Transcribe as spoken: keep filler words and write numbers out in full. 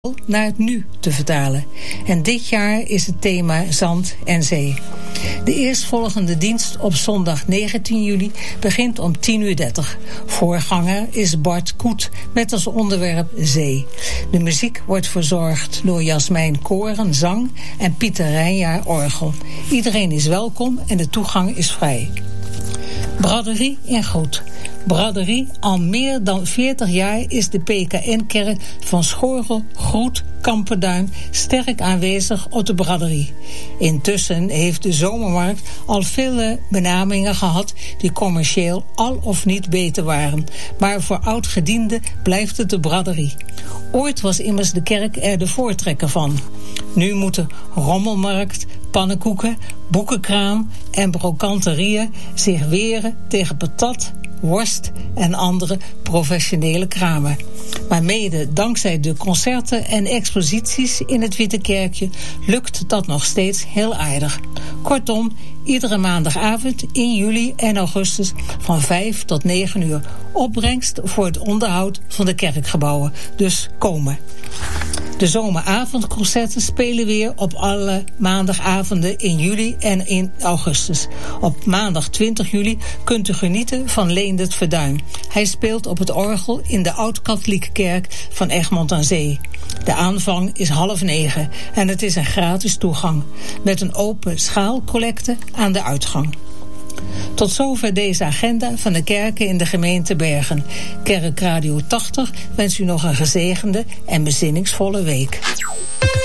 naar het nu te vertalen. En dit jaar is het thema Zand en Zee. De eerstvolgende dienst op zondag negentien juli begint om tien uur dertig. Voorganger is Bart Koet met als onderwerp Zee. De muziek wordt verzorgd door Jasmijn Koren, zang en Pieter Rijnjaar, orgel. Iedereen is welkom en de toegang is vrij. Braderie in Groet. Braderie, al meer dan veertig jaar is de P K N-kerk van Schorrel, Groet, Kamperduin sterk aanwezig op de braderie. Intussen heeft de zomermarkt al vele benamingen gehad die commercieel al of niet beter waren. Maar voor oud-gedienden blijft het de braderie. Ooit was immers de kerk er de voortrekker van. Nu moeten rommelmarkt, pannenkoeken, boekenkraam en brokanterieën zich weren tegen patat, worst en andere professionele kramen. Maar mede dankzij de concerten en exposities in het Witte Kerkje lukt dat nog steeds heel aardig. Kortom, iedere maandagavond in juli en augustus van vijf tot negen uur. Opbrengst voor het onderhoud van de kerkgebouwen. Dus komen. De zomeravondconcerten spelen weer op alle maandagavonden in juli en in augustus. Op maandag twintig juli kunt u genieten van Leendert Verduin. Hij speelt op het orgel in de Oud-Katholieke Kerk van Egmond aan Zee. De aanvang is half negen en het is een gratis toegang, met een open schaalcollecte aan de uitgang. Tot zover deze agenda van de kerken in de gemeente Bergen. Kerkradio tachtig wens u nog een gezegende en bezinningsvolle week.